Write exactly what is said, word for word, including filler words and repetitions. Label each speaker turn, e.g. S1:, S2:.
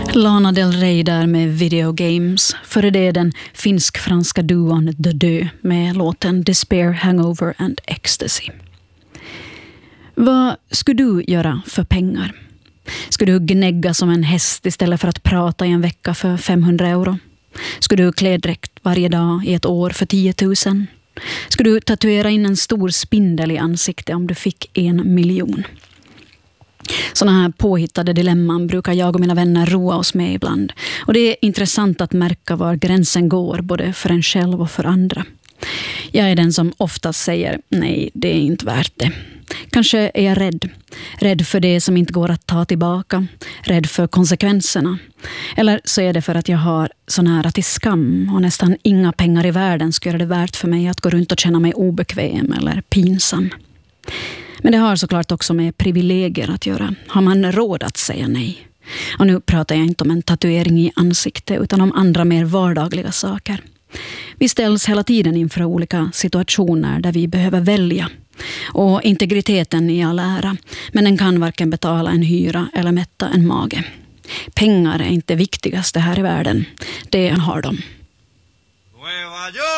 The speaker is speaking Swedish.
S1: Lana Del Rey där med Video Games. Före det den finsk-franska duon The Dö med låten Despair, Hangover and Ecstasy. Vad skulle du göra för pengar? Skulle du gnägga som en häst istället för att prata i en vecka för femhundra euro? Skulle du klä dräkt varje dag i ett år för tio tusen? Skulle du tatuera in en stor spindel i ansiktet om du fick en miljon? Sådana här påhittade dilemman brukar jag och mina vänner roa oss med ibland. Och det är intressant att märka var gränsen går både för en själv och för andra. Jag är den som oftast säger nej, det är inte värt det. Kanske är jag rädd. Rädd för det som inte går att ta tillbaka. Rädd för konsekvenserna. Eller så är det för att jag har så nära till skam och nästan inga pengar i världen skulle göra det värt för mig att gå runt och känna mig obekväm eller pinsam. Men det har såklart också med privilegier att göra. Har man råd att säga nej? Och nu pratar jag inte om en tatuering i ansiktet utan om andra mer vardagliga saker. Vi ställs hela tiden inför olika situationer där vi behöver välja. Och integriteten i all ära, men den kan varken betala en hyra eller mätta en mage. Pengar är inte viktigaste här i världen. Det har de.
S2: Nueva York!